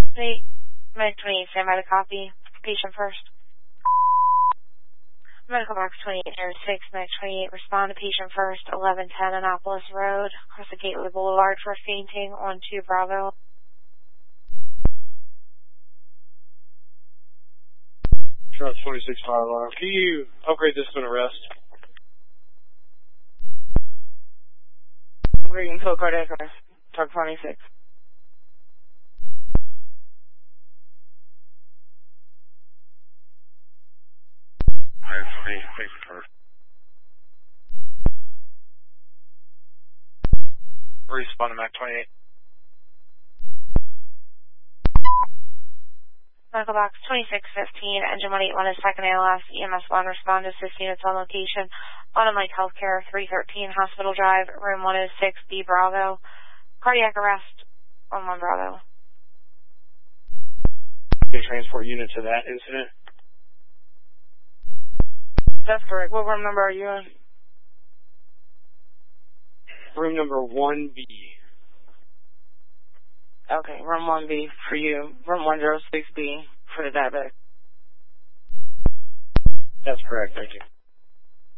Wait, Medic 28, stand by the copy. Patient first. Medical box 2806, Medic 28, respond to patient first, 1110 Annapolis Road, across the Gateway Boulevard for fainting on 2 Bravo. Truck 26 fire alarm. Can you upgrade this to an arrest? Upgrading to a cardiac arrest. Truck 26. Alright, 26 first. Respond to Mac 28. Medical box 2615, engine 181 is second ALS, EMS 1, respond to assist units on location. Autumn Lake Healthcare, 313 Hospital Drive, room 106, B Bravo. Cardiac arrest on 1 Bravo. Can you transport unit to that incident? That's correct. What room number are you in? Room number 1B. Okay, room 1B for you. Room 106B for the diabetic. That's correct, thank you.